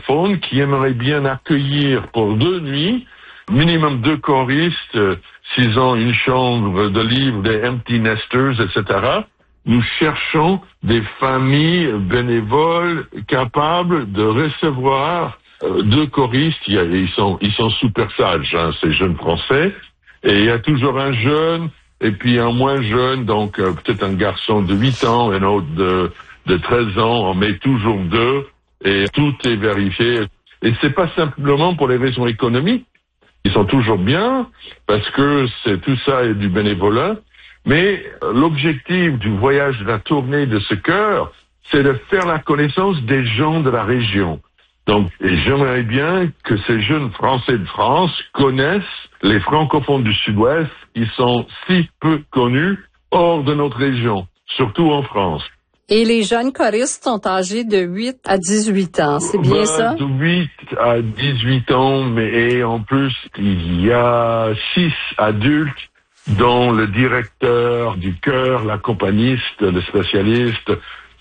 francophones qui aimeraient bien accueillir pour 2 nuits, minimum 2 choristes, s'ils ont une chambre de libre, des empty nesters, etc. Nous cherchons des familles bénévoles capables de recevoir 2 choristes. Ils sont super sages, ces jeunes Français. Et il y a toujours un jeune et puis un moins jeune, donc peut-être un garçon de 8 ans, un autre de 13 ans. On met toujours 2 et tout est vérifié. Et c'est pas simplement pour les raisons économiques. Ils sont toujours bien parce que tout ça est du bénévolat. Mais l'objectif du voyage de la tournée de ce chœur, c'est de faire la connaissance des gens de la région. Donc, et j'aimerais bien que ces jeunes Français de France connaissent les francophones du Sud-Ouest qui sont si peu connus hors de notre région, surtout en France. Et les jeunes choristes sont âgés de 8 à 18 ans, c'est bien ça? De 8 à 18 ans, mais en plus, il y a 6 adultes dont le directeur du chœur, l'accompagniste, le spécialiste,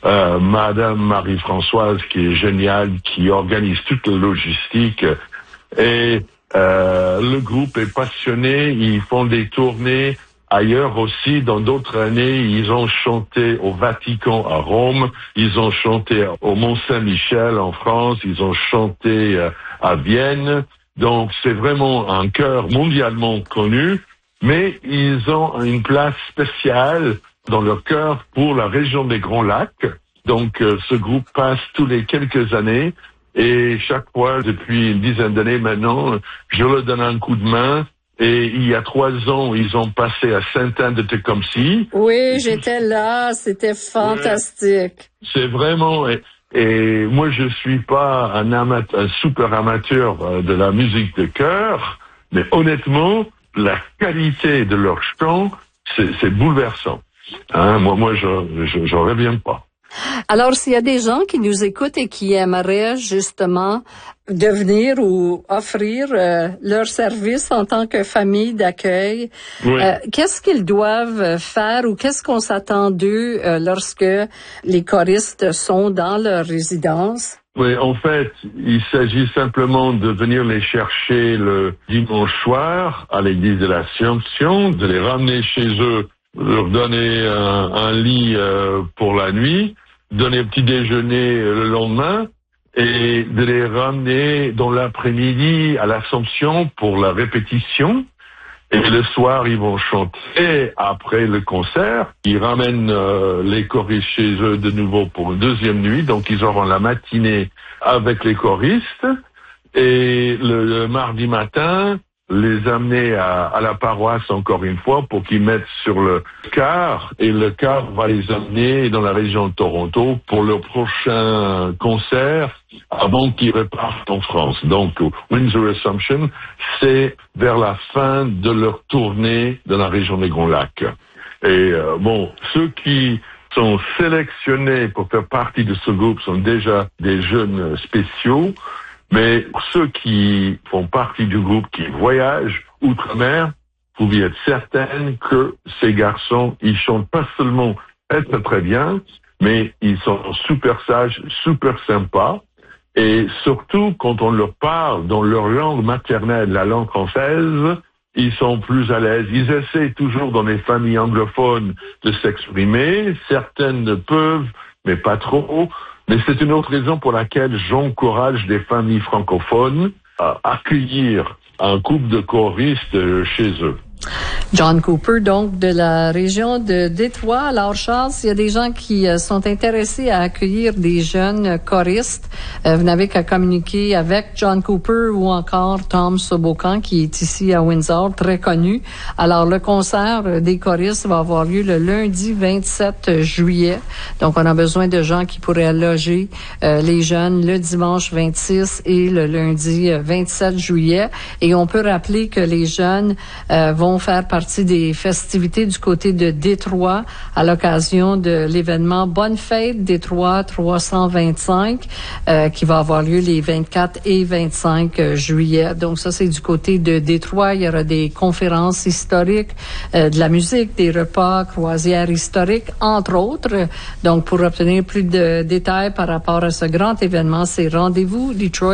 Madame Marie-Françoise, qui est géniale, qui organise toute la logistique. Et le groupe est passionné, ils font des tournées ailleurs aussi. Dans d'autres années, ils ont chanté au Vatican à Rome, ils ont chanté au Mont-Saint-Michel en France, ils ont chanté à Vienne. Donc c'est vraiment un chœur mondialement connu, mais ils ont une place spéciale dans leur cœur pour la région des Grands Lacs. Donc ce groupe passe tous les quelques années et chaque fois, depuis une dizaine d'années maintenant, je leur donne un coup de main. Et il y a 3 ans, ils ont passé à Sainte-Anne-de-Tecumseh. Oui, j'étais là, c'était fantastique. Ouais, c'est vraiment... Et moi, je suis pas un super amateur de la musique de chœur, mais honnêtement, la qualité de leur chant, c'est bouleversant. Moi, j'en reviens pas. Alors, s'il y a des gens qui nous écoutent et qui aimeraient justement devenir ou offrir leur service en tant que famille d'accueil, oui. Qu'est-ce qu'ils doivent faire ou qu'est-ce qu'on s'attend d'eux lorsque les choristes sont dans leur résidence? Oui, en fait, il s'agit simplement de venir les chercher le dimanche soir à l'église de l'Assomption, de les ramener chez eux, leur donner un lit pour la nuit, donner un petit déjeuner le lendemain et de les ramener dans l'après-midi à l'Assomption pour la répétition. Et le soir, ils vont chanter après le concert. Ils ramènent les choristes chez eux de nouveau pour une deuxième nuit. Donc, ils auront la matinée avec les choristes. Et le mardi matin, les amener à la paroisse encore une fois pour qu'ils mettent sur le car. Et le car va les amener dans la région de Toronto pour leur prochain concert avant qu'ils repartent en France. Donc, Windsor Assumption, c'est vers la fin de leur tournée dans la région des Grands Lacs. Et ceux qui sont sélectionnés pour faire partie de ce groupe sont déjà des jeunes spéciaux. Mais pour ceux qui font partie du groupe qui voyagent outre-mer, vous pouvez être certaine que ces garçons, ils chantent pas seulement très bien, mais ils sont super sages, super sympas. Et surtout, quand on leur parle dans leur langue maternelle, la langue française, ils sont plus à l'aise. Ils essaient toujours dans les familles anglophones de s'exprimer. Certaines peuvent, mais pas trop. Mais c'est une autre raison pour laquelle j'encourage des familles francophones à accueillir un couple de choristes chez eux. John Cooper, donc, de la région de Détroit. Alors, Charles, s'il y a des gens qui sont intéressés à accueillir des jeunes choristes, vous n'avez qu'à communiquer avec John Cooper ou encore Tom Sobocan, qui est ici à Windsor, très connu. Alors, le concert des choristes va avoir lieu le lundi 27 juillet. Donc, on a besoin de gens qui pourraient loger les jeunes le dimanche 26 et le lundi 27 juillet. Et on peut rappeler que les jeunes vont faire partie des festivités du côté de Détroit à l'occasion de l'événement Bonne Fête Détroit 325 qui va avoir lieu les 24 et 25 juillet. Donc ça, c'est du côté de Détroit. Il y aura des conférences historiques, de la musique, des repas, croisières historiques, entre autres. Donc pour obtenir plus de détails par rapport à ce grand événement, c'est rendez-vous Detroit